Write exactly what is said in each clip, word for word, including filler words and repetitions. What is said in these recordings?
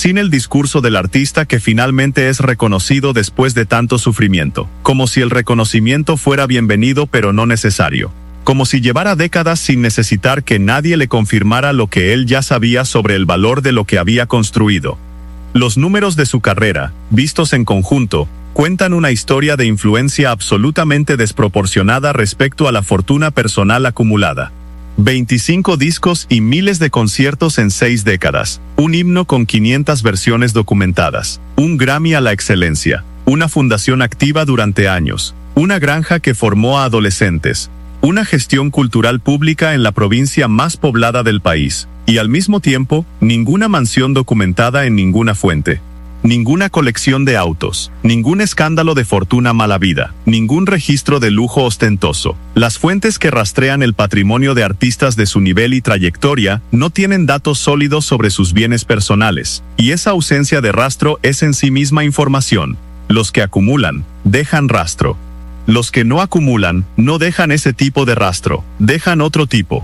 sin el discurso del artista que finalmente es reconocido después de tanto sufrimiento, como si el reconocimiento fuera bienvenido pero no necesario, como si llevara décadas sin necesitar que nadie le confirmara lo que él ya sabía sobre el valor de lo que había construido. Los números de su carrera, vistos en conjunto, cuentan una historia de influencia absolutamente desproporcionada respecto a la fortuna personal acumulada. veinticinco discos y miles de conciertos en seis décadas, un himno con quinientas versiones documentadas, un Grammy a la excelencia, una fundación activa durante años, una granja que formó a adolescentes, una gestión cultural pública en la provincia más poblada del país, y al mismo tiempo, ninguna mansión documentada en ninguna fuente. Ninguna colección de autos, ningún escándalo de fortuna mala vida, ningún registro de lujo ostentoso. Las fuentes que rastrean el patrimonio de artistas de su nivel y trayectoria no tienen datos sólidos sobre sus bienes personales, y esa ausencia de rastro es en sí misma información. Los que acumulan, dejan rastro. Los que no acumulan, no dejan ese tipo de rastro, dejan otro tipo.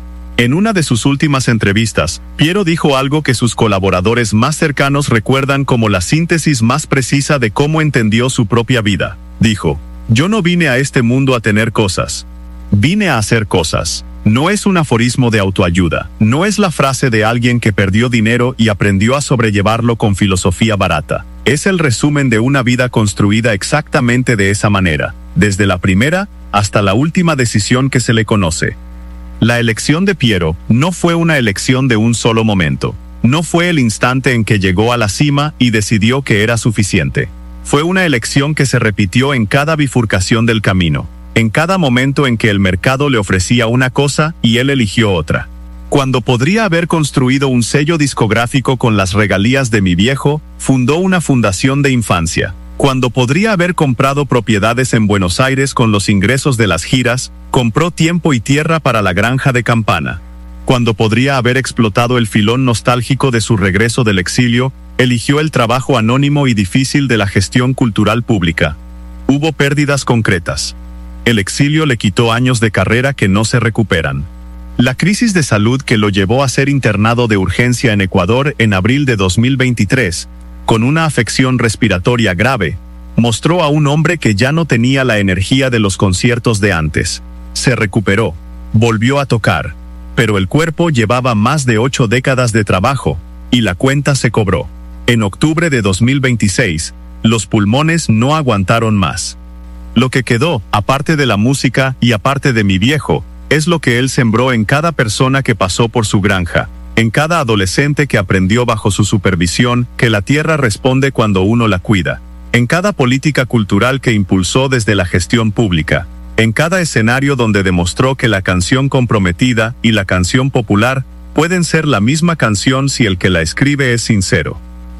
En una de sus últimas entrevistas, Piero dijo algo que sus colaboradores más cercanos recuerdan como la síntesis más precisa de cómo entendió su propia vida. Dijo: "Yo no vine a este mundo a tener cosas. Vine a hacer cosas". No es un aforismo de autoayuda, no es la frase de alguien que perdió dinero y aprendió a sobrellevarlo con filosofía barata. Es el resumen de una vida construida exactamente de esa manera, desde la primera hasta la última decisión que se le conoce. La elección de Piero no fue una elección de un solo momento. No fue el instante en que llegó a la cima y decidió que era suficiente. Fue una elección que se repitió en cada bifurcación del camino, en cada momento en que el mercado le ofrecía una cosa y él eligió otra. Cuando podría haber construido un sello discográfico con las regalías de mi viejo, fundó una fundación de infancia. Cuando podría haber comprado propiedades en Buenos Aires con los ingresos de las giras, compró tiempo y tierra para la granja de Campana. Cuando podría haber explotado el filón nostálgico de su regreso del exilio, eligió el trabajo anónimo y difícil de la gestión cultural pública. Hubo pérdidas concretas. El exilio le quitó años de carrera que no se recuperan. La crisis de salud que lo llevó a ser internado de urgencia en Ecuador en abril de dos mil veintitrés, con una afección respiratoria grave, mostró a un hombre que ya no tenía la energía de los conciertos de antes. Se recuperó, volvió a tocar, pero el cuerpo llevaba más de ocho décadas de trabajo, y la cuenta se cobró. En octubre de dos mil veintiséis, los pulmones no aguantaron más. Lo que quedó, aparte de la música y aparte de mi viejo, es lo que él sembró en cada persona que pasó por su granja, en cada adolescente que aprendió bajo su supervisión que la tierra responde cuando uno la cuida, en cada política cultural que impulsó desde la gestión pública, en cada escenario donde demostró que la canción comprometida y la canción popular pueden ser la misma canción si el que la escribe es sincero.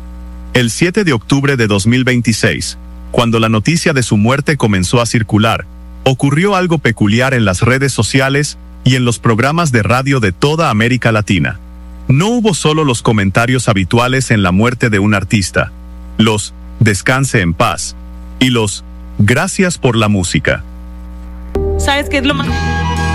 El siete de octubre de dos mil veintiséis, cuando la noticia de su muerte comenzó a circular, ocurrió algo peculiar en las redes sociales y en los programas de radio de toda América Latina. No hubo solo los comentarios habituales en la muerte de un artista, los "descanse en paz" y los "gracias por la música". ¿Sabes qué es lo más